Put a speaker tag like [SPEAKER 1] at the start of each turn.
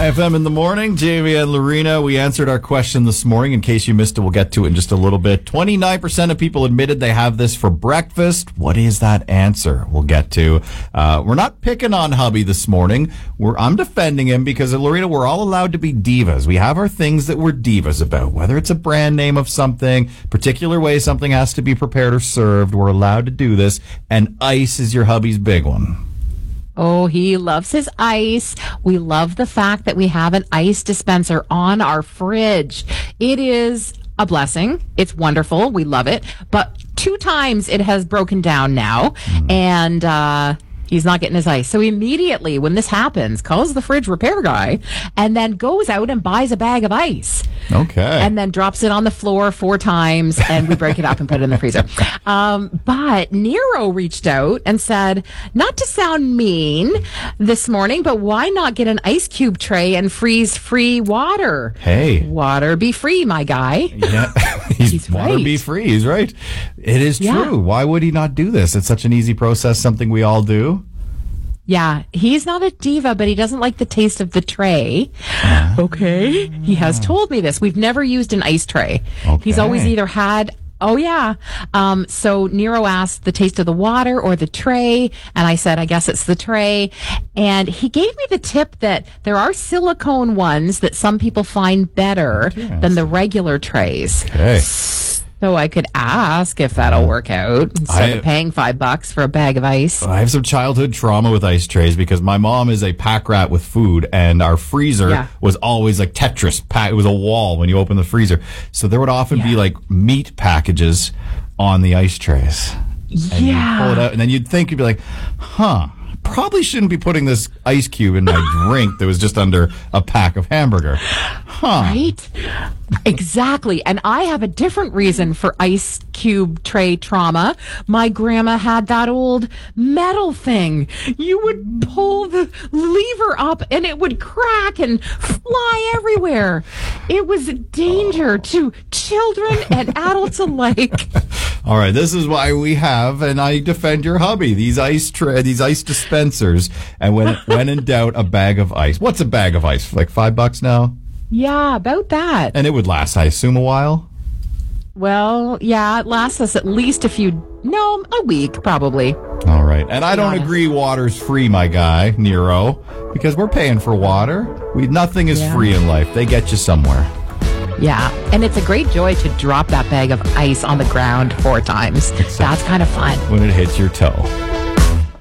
[SPEAKER 1] IFM in the morning, Jamie and Lorena. We answered our question this morning. In case you missed it, we'll get to it in just a little bit. 29% of people admitted they have this for breakfast. What is that answer? We'll get to. We're not picking on hubby this morning. I'm defending him because, Lorena, we're all allowed to be divas. We have our things that we're divas about, whether it's a brand name of something, particular way something has to be prepared or served. We're allowed to do this, and ice is your hubby's big one.
[SPEAKER 2] Oh, he loves his ice. We love the fact that we have an ice dispenser on our fridge. It is a blessing. It's wonderful. We love it. But 2 times it has broken down now. And, he's not getting his ice. So immediately when this happens, calls the fridge repair guy and then goes out and buys a bag of ice.
[SPEAKER 1] Okay.
[SPEAKER 2] And then drops it on the floor 4 times and we break it up and put it in the freezer. But Nero reached out and said, not to sound mean this morning, but why not get an ice cube tray and freeze free water?
[SPEAKER 1] Hey.
[SPEAKER 2] Water be free, my guy.
[SPEAKER 1] Yeah. He's water
[SPEAKER 2] right.
[SPEAKER 1] be free. He's right. It is true.
[SPEAKER 2] Yeah.
[SPEAKER 1] Why would he not do this? It's such an easy process, something we all do.
[SPEAKER 2] Yeah, he's not a diva, but he doesn't like the taste of the tray. Okay. He has told me this. We've never used an ice tray.
[SPEAKER 1] Okay.
[SPEAKER 2] He's always either had... Oh, yeah. So Nero asked the taste of the water or the tray, and I said, I guess it's the tray. And he gave me the tip that there are silicone ones that some people find better than the regular trays.
[SPEAKER 1] Okay.
[SPEAKER 2] So I could ask if that'll work out instead of paying $5 for a bag of ice.
[SPEAKER 1] I have some childhood trauma with ice trays because my mom is a pack rat with food, and our freezer was always like Tetris. It was a wall when you open the freezer. So there would often be like meat packages on the ice trays. And you'd pull it out, and then you'd think, you'd be like, probably shouldn't be putting this ice cube in my drink that was just under a pack of hamburger.
[SPEAKER 2] Right? Exactly. And I have a different reason for ice cube tray trauma. My grandma had that old metal thing. You would pull the lever up and it would crack and fly everywhere. It was a danger to children and adults alike.
[SPEAKER 1] All right, this is why we have, and I defend your hubby, these ice dispensers, and when in doubt, a bag of ice. What's a bag of ice? Like $5 now?
[SPEAKER 2] Yeah, about that.
[SPEAKER 1] And it would last, I assume, a while?
[SPEAKER 2] Well, yeah, it lasts us at least a week, probably.
[SPEAKER 1] All right. And I don't agree water's free, my guy, Nero, because we're paying for water. Nothing is free in life. They get you somewhere.
[SPEAKER 2] Yeah, and it's a great joy to drop that bag of ice on the ground 4 times. That's kind of fun.
[SPEAKER 1] When it hits your toe.